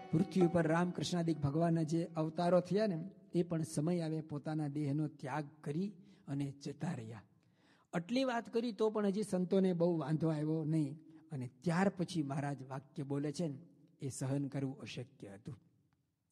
પૃથ્વી ઉપર રામકૃષ્ણાદિક ભગવાનના જે અવતારો થયા ને એ પણ સમય આવે પોતાના દેહનો ત્યાગ કરી અને જતા રહ્યા. આટલી વાત કરી તો પણ હજી સંતોને બહુ વાંધો આવ્યો નહીં. અને ત્યાર પછી મહારાજ વાક્ય બોલે છે ને એ સહન કરવું અશક્ય હતું.